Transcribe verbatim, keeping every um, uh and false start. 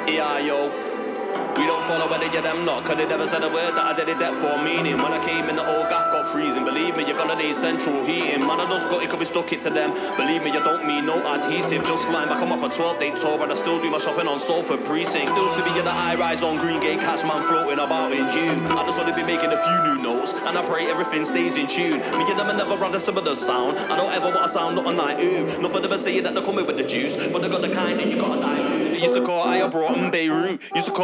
Yeah, yo. We don't follow where they get them not, cause they never said a word that I did it that for meaning. When I came in, the old gaff got freezing. Believe me, you're gonna need central heating. Man, I just got it, could be stuck it to them. Believe me, you don't mean no adhesive. Just flying back, I'm off a twelve day tour, and I still do my shopping on Salford Precinct. Still see me in the high rise on Greengate, catch man floating about in June. I just only be making a few new notes, and I pray everything stays in tune. Me and them I never rather similar sound. I don't ever want to sound nothing like ooh. Not for them saying that they're coming with the juice, but they got the kind that you gotta dilute. They used to call I brought in Beirut. Used to call